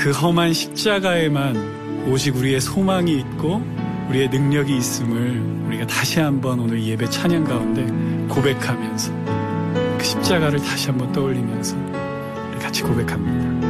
그 험한 십자가에만 오직 우리의 소망이 있고 우리의 능력이 있음을 우리가 다시 한번 오늘 이 예배 찬양 가운데 고백하면서 그 십자가를 다시 한번 떠올리면서 우리 같이 고백합니다.